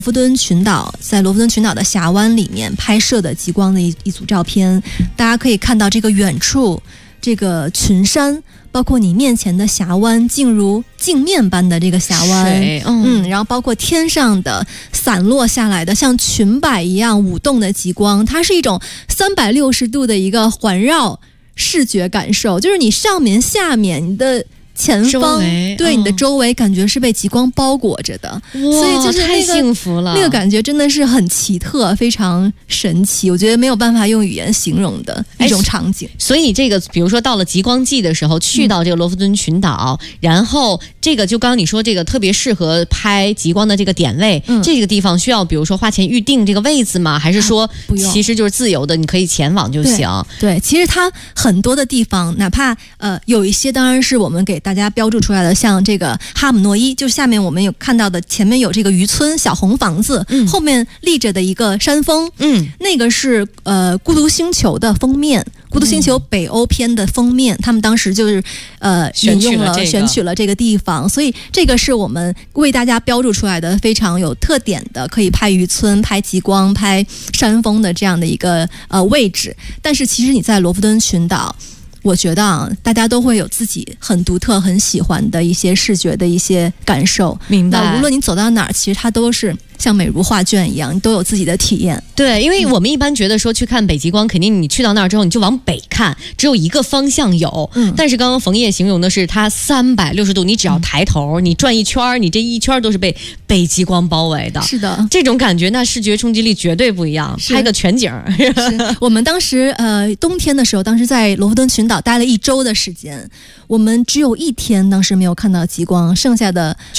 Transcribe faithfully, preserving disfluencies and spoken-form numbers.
罗弗敦群岛，在罗弗敦群岛的峡湾里面拍摄的极光的一一组照片，大家可以看到这个远处这个群山，包括你面前的峡湾，静如镜面般的这个峡湾，嗯, 嗯，然后包括天上的散落下来的像裙摆一样舞动的极光，它是一种三百六十度的一个环绕视觉感受，就是你上面、下面、你的前方，对、哦、你的周围感觉是被极光包裹着的，所以就是、那个、 太幸福了， 那个感觉真的是很奇特，非常神奇，我觉得没有办法用语言形容的一种场景。 所以这个比如说到了极光季的时候，去到这个罗弗敦群岛、嗯、然后这个就刚刚你说这个特别适合拍极光的这个点位、嗯、这个地方需要比如说花钱预定这个位置吗？还是说其实就是自由的，你可以前往就行？ 对, 对，其实它很多的地方哪怕呃有一些当然是我们给大家标注出来的，像这个哈姆诺伊，就是下面我们有看到的，前面有这个渔村小红房子、嗯、后面立着的一个山峰，嗯，那个是呃孤独星球的封面，孤独星球北欧篇的封面、嗯、他们当时就是呃引用了选取了这个地方，所以这个是我们为大家标注出来的非常有特点的，可以拍渔村、拍极光、拍山峰的这样的一个呃位置。但是其实你在罗弗敦群岛，我觉得啊，大家都会有自己很独特、很喜欢的一些视觉的一些感受。 明白。 那无论你走到哪儿，其实它都是像美如画卷一样，你都有自己的体验。 对，因为我们一般觉得说去看北极光，肯定你去到那儿之后你就往北看，只有一个方向有。嗯。但是刚刚冯烨形容的是它三百六十度，你只要抬头，嗯、你转一圈，你这一圈都是被北极光包围的。 是的， 这种感觉那视觉冲击力绝对不一样，拍个全景。 是我们当时呃冬天的时候，当时在罗弗敦群岛待了一周的时间，我们只有一天当时没有看到极光，剩下的